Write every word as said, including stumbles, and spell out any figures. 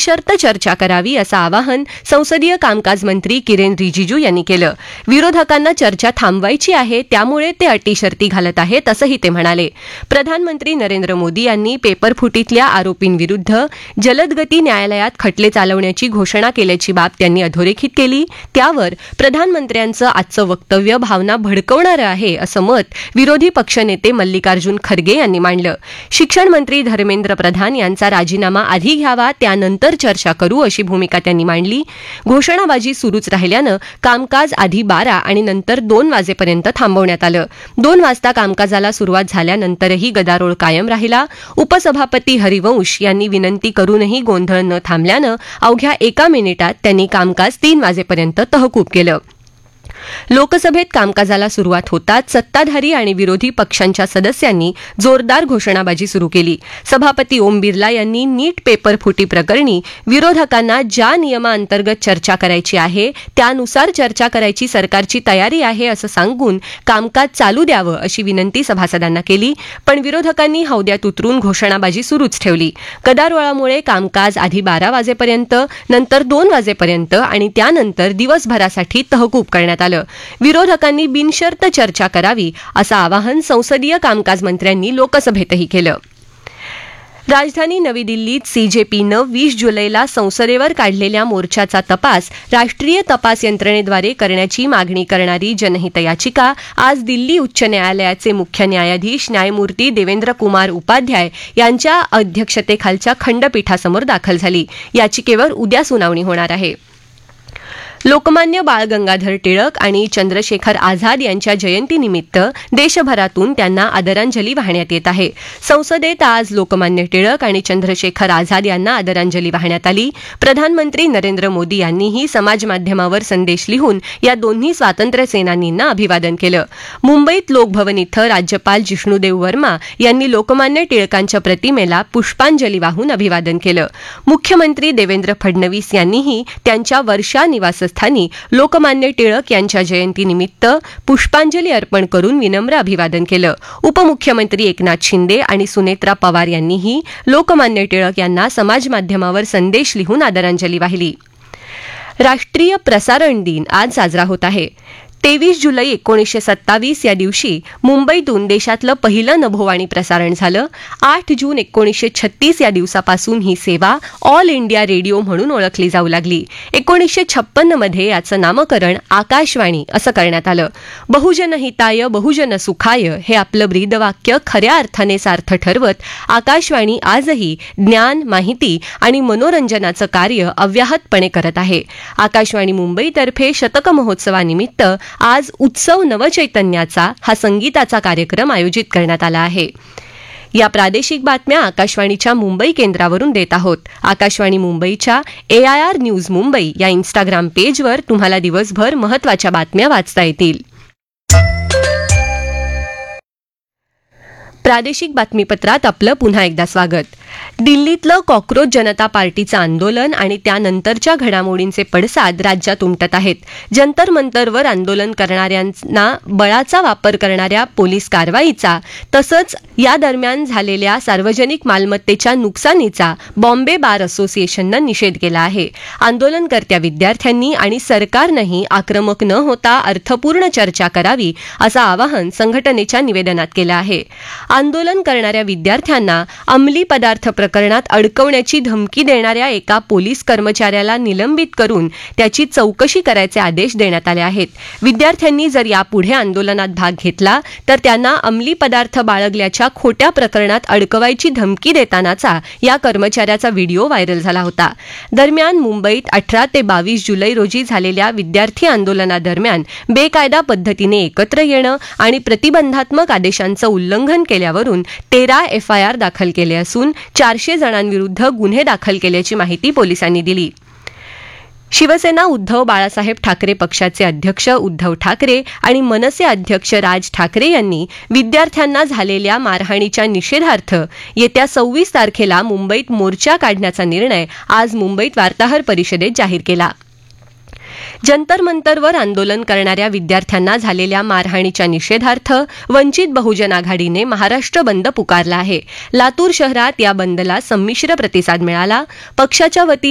बिनशर्त चर्चा करावी असं आवाहन संसदीय कामकाज मंत्री किरेन रिजिजू यांनी केलं. विरोधकांना चर्चा थांबवायची आहे, त्यामुळे ते अटीशर्ती घालत आहेत असंही ते म्हणाले. प्रधानमंत्री नरेंद्र मोदी यांनी पेपरफुटीतल्या आरोपींविरुद्ध जलदगती न्यायालयात खटले चालवण्याची घोषणा केल्याची बाब त्यांनी अधोरेखित केली. त्यावर प्रधानमंत्र्यांचं आजचं वक्तव्य भावना भडकवणारं आहे असं मत विरोधी पक्षनेते मल्लिकार्जुन खरगे यांनी मांडलं. शिक्षण मंत्री धर्मेंद्र प्रधान यांचा राजीनामा आधी घ्यावा, त्यानंतर चर्चा करू अशी भूमिका त्यांनी मांडली. घोषणाबाजी सुरूच राहिल्यानं कामकाज आधी बारा आणि नंतर दोन वाजेपर्यंत थांबवण्यात आलं. दोन वाजता कामकाजाला सुरुवात झाल्यानंतरही गदारोळ कायम राहिला. उपसभापती हरिवंश यांनी विनंती करूनही गोंधळ न थांबल्यानं अवघ्या एका मिनिटात त्यांनी कामकाज तीन वाजेपर्यंत तहकूब केलं. लोकसभेत कामकाजाला सुरुवात होताच सत्ताधारी आणि विरोधी पक्षांच्या सदस्यांनी जोरदार घोषणाबाजी सुरू केली. सभापती ओम बिर्ला यांनी नीट पेपर फुटी प्रकरणी विरोधकांना ज्या नियमाअंतर्गत चर्चा करायची आहे त्यानुसार चर्चा करायची सरकारची तयारी आहे असं सांगून कामकाज चालू द्यावं अशी विनंती सभासदांना केली. पण विरोधकांनी हौद्यात उतरून घोषणाबाजी सुरूच ठेवली. गदारोळामुळे कामकाज आधी बारा वाजेपर्यंत, नंतर दोन वाजेपर्यंत आणि त्यानंतर दिवसभरासाठी तहकूब करण्यात आलं. विरोधकांनी बिनशर्त चर्चा करावी असं आवाहन संसदीय कामकाज मंत्र्यांनी लोकसभेतही केलं. राजधानी नवी दिल्लीत सीजेपीनं वीस जुलैला संसदेवर काढलेल्या मोर्चाचा तपास राष्ट्रीय तपास यंत्रणेद्वारे करण्याची मागणी करणारी जनहित याचिका आज दिल्ली उच्च न्यायालयाचे मुख्य न्यायाधीश न्यायमूर्ती देवेंद्र कुमार उपाध्याय यांच्या अध्यक्षतेखालच्या खंडपीठासमोर दाखल झाली. याचिकेवर उद्या सुनावणी होणार आहे. लोकमान्य बाळ गंगाधर टिळक आणि चंद्रशेखर आझाद यांच्या जयंतीनिमित्त देशभरातून त्यांना आदरांजली वाहण्यात येत आहे. संसदेत आज लोकमान्य टिळक आणि चंद्रशेखर आझाद यांना आदरांजली वाहण्यात आली. प्रधानमंत्री नरेंद्र मोदी यांनीही समाजमाध्यमावर संदेश लिहून या दोन्ही स्वातंत्र्यसेनानींना अभिवादन केलं. मुंबईत लोकभवन इथं राज्यपाल जिष्णुदेव वर्मा यांनी लोकमान्य टिळकांच्या प्रतिमेला पुष्पांजली वाहून अभिवादन केलं. मुख्यमंत्री देवेंद्र फडणवीस यांनीही त्यांच्या वर्षा निवास स्थानी लोकमान्य टिळक यांच्या जयंतीनिमित्त पुष्पांजली अर्पण करून विनम्र अभिवादन केलं. उपमुख्यमंत्री एकनाथ शिंदे आणि सुनेत्रा पवार यांनीही लोकमान्य टिळक यांना समाजमाध्यमावर संदेश लिहून आदरांजली वाहिली. राष्ट्रीय प्रसारण दिन आज साजरा होत आहे. तेवीस जुलै एकोणीसशे सत्तावीस या दिवशी मुंबईतून देशातलं पहिलं नभोवाणी प्रसारण झालं. आठ जून एकोणीसशे छत्तीस या दिवसापासून ही सेवा ऑल इंडिया रेडिओ म्हणून ओळखली जाऊ लागली. एकोणीसशे छप्पन्न मध्ये याचं नामकरण आकाशवाणी असं करण्यात आलं. बहुजन हिताय बहुजन सुखाय हे आपलं ब्रीदवाक्य खऱ्या अर्थाने सार्थ ठरवत आकाशवाणी आजही ज्ञान, माहिती आणि मनोरंजनाचं कार्य अव्याहतपणे करत आहे. आकाशवाणी मुंबईतर्फे शतक महोत्सवानिमित्त आज उत्सव नवचैतन्याचा हा संगीताचा कार्यक्रम आयोजित करण्यात आला आहे. या प्रादेशिक बातम्या आकाशवाणीच्या मुंबई केंद्रावरून देत आहोत. आकाशवाणी मुंबईच्या ए आय आर न्यूज मुंबई या इन्स्टाग्राम पेजवर तुम्हाला दिवसभर महत्त्वाच्या बातम्या वाचता येतील. प्रादेशिक बातमीपत्रात आपलं पुन्हा एकदा स्वागत. दिल्लीतलं कॉक्रोच जनता पार्टीचं आंदोलन आणि त्यानंतरच्या घडामोडींचे पडसाद राज्यात उमटत आहेत. जंतर मंतरवर आंदोलन करणाऱ्यांना बळाचा वापर करणाऱ्या पोलीस कारवाईचा तसंच या दरम्यान झालेल्या सार्वजनिक मालमत्तेच्या नुकसानीचा बॉम्बे बार असोसिएशननं निषेध केला आहे. आंदोलनकर्त्या विद्यार्थ्यांनी आणि सरकारनंही आक्रमक न होता अर्थपूर्ण चर्चा करावी असं आवाहन संघटनेच्या निवेदनात केलं आहे. आंदोलन करणाऱ्या विद्यार्थ्यांना अंमली पदार्थ प्रकरणात अडकवण्याची धमकी देणाऱ्या एका पोलीस कर्मचाऱ्याला निलंबित करून त्याची चौकशी करायचे आदेश देण्यात आले आहेत. विद्यार्थ्यांनी जर यापुढे आंदोलनात भाग घेतला तर त्यांना अंमली पदार्थ बाळगल्याच्या खोट्या प्रकरणात अडकवायची धमकी देतानाचा या कर्मचाऱ्याचा व्हिडिओ व्हायरल झाला होता. दरम्यान मुंबईत अठरा ते बावीस जुलै रोजी झालेल्या विद्यार्थी आंदोलनादरम्यान बेकायदा पद्धतीने एकत्र येणं आणि प्रतिबंधात्मक आदेशांचं उल्लंघन केल्यावरून तेरा एफ आय आर दाखल केले असून चारशे जणांविरुद्ध गुन्हे दाखल केल्याची माहिती पोलिसांनी दिली. शिवसेना उद्धव बाळासाहेब ठाकरे पक्षाचे अध्यक्ष उद्धव ठाकरे आणि मनसे अध्यक्ष राज ठाकरे यांनी विद्यार्थ्यांना झालेल्या मारहाणीच्या निषेधार्थ येत्या सव्वीस तारखेला मुंबईत मोर्चा काढण्याचा निर्णय आज मुंबईत वार्ताहर परिषदेत जाहीर केला. जंतर मंतरवर आंदोलन करणाऱ्या विद्यार्थ्यांना झालेल्या मारहाणीच्या निषेधार्थ वंचित बहुजन आघाडीने महाराष्ट्र बंद पुकारला आहे. लातूर शहरात या बंदला संमिश्र प्रतिसाद मिळाला. पक्षाच्या वतीने